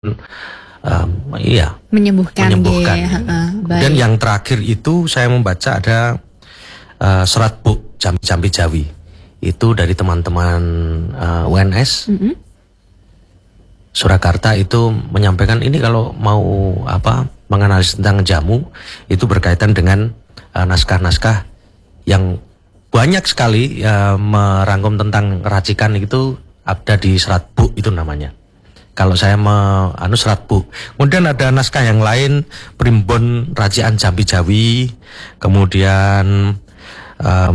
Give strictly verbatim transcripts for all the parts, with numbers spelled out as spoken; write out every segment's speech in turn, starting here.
um, iya menyembuhkan, menyembuhkan. Ya, uh, Dan yang terakhir itu saya membaca ada uh, Serat Bu Jampi Jawi, itu dari teman-teman uh, U N S mm-hmm. Surakarta, itu menyampaikan ini kalau mau apa menganalisis tentang jamu itu berkaitan dengan uh, naskah-naskah yang banyak sekali uh, merangkum tentang racikan, itu ada di Serat Bu itu namanya. Kalau saya me, anu Serat Bu. Kemudian ada naskah yang lain, Primbon Racikan Jampi Jawi, kemudian um,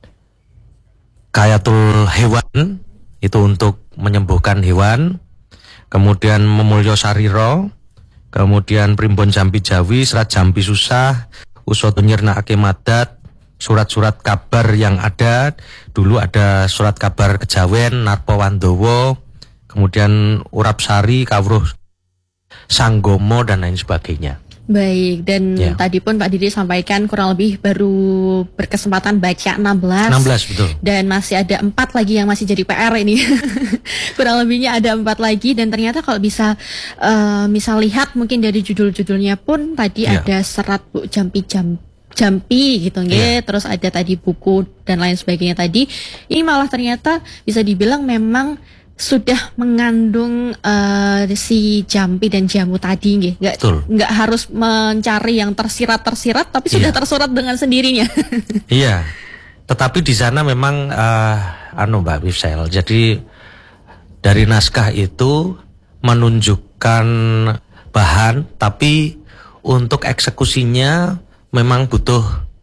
Kayatul Hewan itu untuk menyembuhkan hewan, kemudian Memulyo Sariro, kemudian Primbon Jampi Jawi, Serat Jampi Susah, Usoto Nyirnakake Madat, surat-surat kabar yang ada dulu, ada surat kabar Kejawen, Narpa Wandowo, kemudian Urap Sari, Kawruh Sanggomo, dan lain sebagainya. Baik, dan ya. Tadi pun Pak Didi sampaikan kurang lebih baru berkesempatan baca enam belas. enam belas, betul. Dan masih ada empat lagi yang masih jadi P R ini. Kurang lebihnya ada empat lagi, dan ternyata kalau bisa uh, misal lihat mungkin dari judul-judulnya pun tadi ya. Ada Serat Bu Jampi Jampi Jampi gitu nggih, yeah. Terus ada tadi buku dan lain sebagainya tadi. Ini malah ternyata bisa dibilang memang sudah mengandung uh, si jampi dan jamu tadi nggih. Enggak enggak harus mencari yang tersirat-tersirat, tapi sudah yeah. tersurat dengan sendirinya. Iya. Tetapi di sana memang uh, anu Mbak Mifsel. Jadi dari naskah itu menunjukkan bahan, tapi untuk eksekusinya memang butuh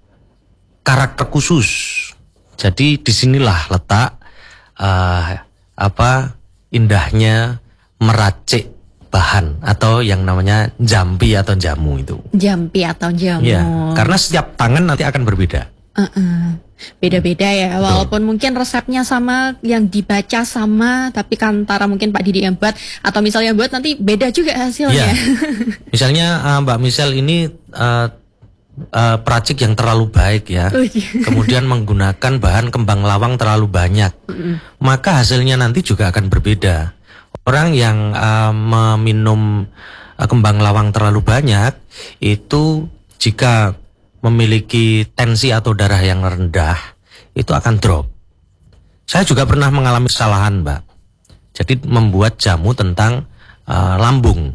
karakter khusus. Jadi disinilah letak uh, apa indahnya meracik bahan atau yang namanya jampi atau jamu itu. Jampi atau jamu. Ya, karena setiap tangan nanti akan berbeda. Uh-uh. Beda-beda ya. Walaupun Betul. Mungkin resepnya sama, yang dibaca sama, tapi kantara mungkin Pak Didi yang buat atau misalnya buat nanti beda juga hasilnya. Ya. Misalnya uh, Mbak Michelle ini uh, Uh, peracik yang terlalu baik ya, oh, iya. Kemudian menggunakan bahan kembang lawang terlalu banyak, mm-mm. maka hasilnya nanti juga akan berbeda. Orang yang uh, meminum uh, kembang lawang terlalu banyak itu jika memiliki tensi atau darah yang rendah itu akan drop. Saya juga pernah mengalami kesalahan, Mbak. Jadi membuat jamu tentang uh, lambung.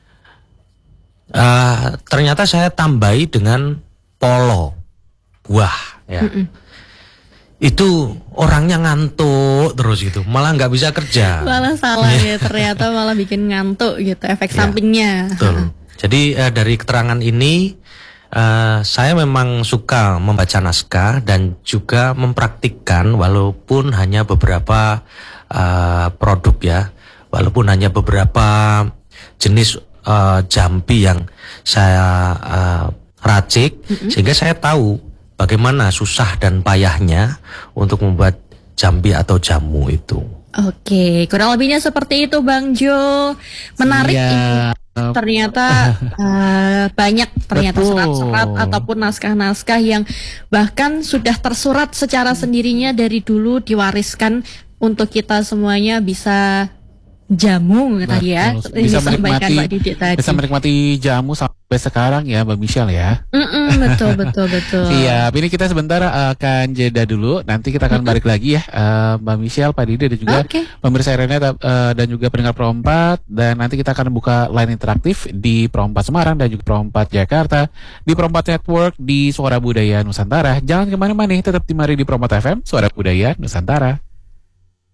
Uh, ternyata saya tambahi dengan polo buah ya. Mm-mm. Itu orangnya ngantuk terus gitu, malah nggak bisa kerja. Malah salah ya, ternyata malah bikin ngantuk gitu, efek ya, sampingnya. Betul. Jadi uh, dari keterangan ini uh, saya memang suka membaca naskah dan juga mempraktikkan walaupun hanya beberapa uh, produk ya, walaupun hanya beberapa jenis Uh, jampi yang saya uh, racik, mm-hmm. sehingga saya tahu bagaimana susah dan payahnya untuk membuat jampi atau jamu itu. Oke, kurang lebihnya seperti itu Bang Jo. Menarik ya. Ini ternyata uh, banyak ternyata Betul. Serat-serat ataupun naskah-naskah yang bahkan sudah tersurat secara sendirinya dari dulu, diwariskan untuk kita semuanya bisa jamu tadi ya, bisa menikmati, bisa menikmati jamu sampai sekarang ya Mbak Michelle ya. Mm-mm, betul betul betul. Iya, ini kita sebentar akan jeda dulu. Nanti kita akan balik lagi ya, uh, Mbak Michelle, Pak Didi dan juga okay. pemirsa Rene uh, dan juga pendengar Pro empat. Dan nanti kita akan buka line interaktif di Pro empat Semarang dan juga Pro empat Jakarta, di Pro empat Network, di Suara Budaya Nusantara. Jangan kemana-mana, tetap di mari di Pro empat F M, Suara Budaya Nusantara.